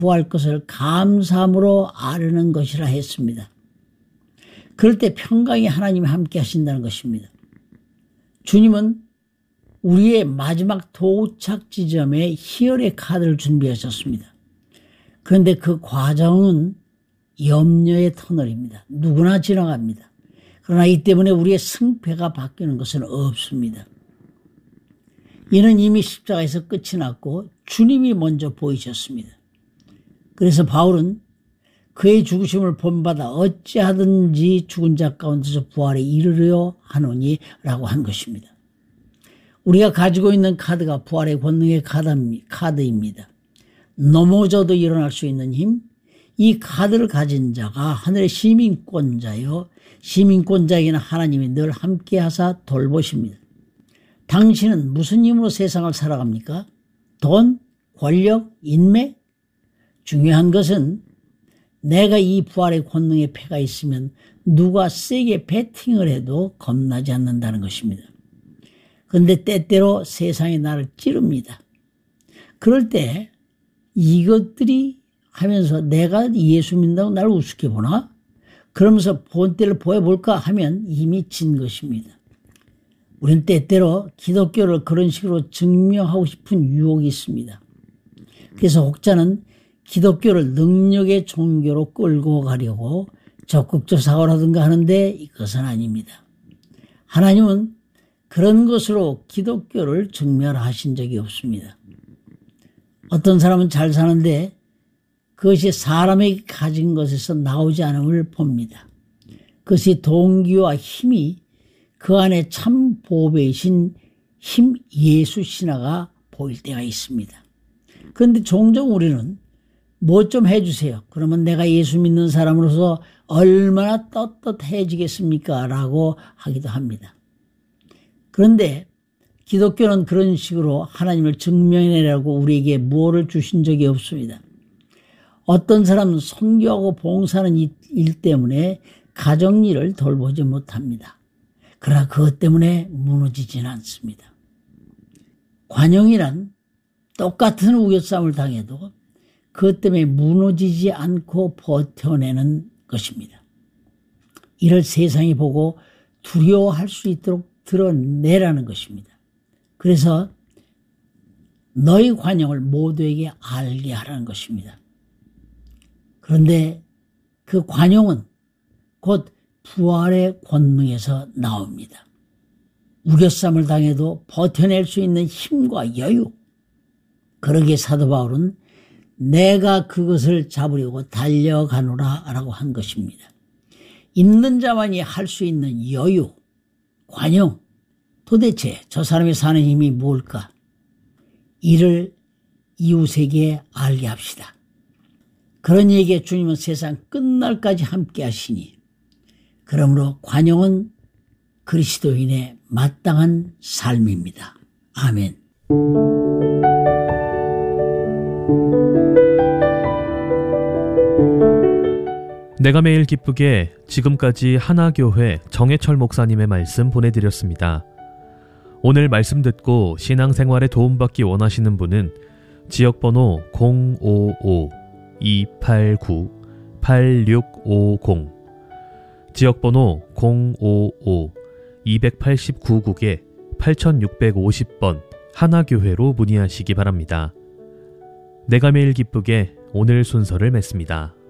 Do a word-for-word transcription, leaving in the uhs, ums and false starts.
구할 것을 감사함으로 아뢰는 것이라 했습니다. 그럴 때 평강이 하나님이 함께 하신다는 것입니다. 주님은 우리의 마지막 도착 지점에 희열의 카드를 준비하셨습니다. 그런데 그 과정은 염려의 터널입니다. 누구나 지나갑니다. 그러나 이 때문에 우리의 승패가 바뀌는 것은 없습니다. 이는 이미 십자가에서 끝이 났고 주님이 먼저 보이셨습니다. 그래서 바울은 그의 죽으심을 본받아 어찌하든지 죽은 자 가운데서 부활에 이르려 하노니 라고 한 것입니다. 우리가 가지고 있는 카드가 부활의 권능의 카드입니다. 넘어져도 일어날 수 있는 힘, 이 카드를 가진 자가 하늘의 시민권자요, 시민권자에게는 하나님이 늘 함께 하사 돌보십니다. 당신은 무슨 힘으로 세상을 살아갑니까? 돈, 권력, 인맥? 중요한 것은 내가 이 부활의 권능의 패가 있으면 누가 세게 배팅을 해도 겁나지 않는다는 것입니다. 그런데 때때로 세상이 나를 찌릅니다. 그럴 때 이것들이 하면서 내가 예수 믿는다고 나를 우습게 보나? 그러면서 본때를 보여볼까 하면 이미 진 것입니다. 우리는 때때로 기독교를 그런 식으로 증명하고 싶은 유혹이 있습니다. 그래서 혹자는 기독교를 능력의 종교로 끌고 가려고 적극적 사고라든가 하는데 이것은 아닙니다. 하나님은 그런 것으로 기독교를 증명하신 적이 없습니다. 어떤 사람은 잘 사는데 그것이 사람에게 가진 것에서 나오지 않음을 봅니다. 그것이 동기와 힘이 그 안에 참 보배이신 힘 예수 신화가 보일 때가 있습니다. 그런데 종종 우리는 뭐 좀 해주세요. 그러면 내가 예수 믿는 사람으로서 얼마나 떳떳해지겠습니까? 라고 하기도 합니다. 그런데 기독교는 그런 식으로 하나님을 증명해내라고 우리에게 무엇을 주신 적이 없습니다. 어떤 사람은 선교하고 봉사하는 일 때문에 가정일을 돌보지 못합니다. 그러나 그것 때문에 무너지지는 않습니다. 관용이란 똑같은 우겨싸움을 당해도 그것 때문에 무너지지 않고 버텨내는 것입니다. 이를 세상이 보고 두려워할 수 있도록 드러내라는 것입니다. 그래서 너희 관용을 모두에게 알게 하라는 것입니다. 그런데 그 관용은 곧 부활의 권능에서 나옵니다. 우겨쌈을 당해도 버텨낼 수 있는 힘과 여유. 그러기에 사도 바울은 내가 그것을 잡으려고 달려가노라 라고 한 것입니다. 있는 자만이 할 수 있는 여유, 관용. 도대체 저 사람이 사는 힘이 뭘까? 이를 이웃에게 알게 합시다. 그런 얘기에 주님은 세상 끝날까지 함께 하시니 그러므로 관용은 그리스도인의 마땅한 삶입니다. 아멘. 내가 매일 기쁘게 지금까지 하나교회 정해철 목사님의 말씀 보내드렸습니다. 오늘 말씀 듣고 신앙생활에 도움받기 원하시는 분은 지역번호 공오오 이팔구 팔육오공 지역번호 공오오 이팔구 국에 팔육오공 번 하나교회로 문의하시기 바랍니다. 내가 매일 기쁘게 오늘 순서를 맺습니다.